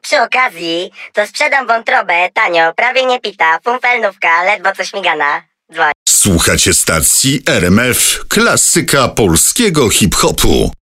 przy okazji, to sprzedam wątrobę tanio, prawie nie pita, funfelnówka, ledwo co śmigana. Dzwoń. Słuchacie stacji RMF, klasyka polskiego hip-hopu.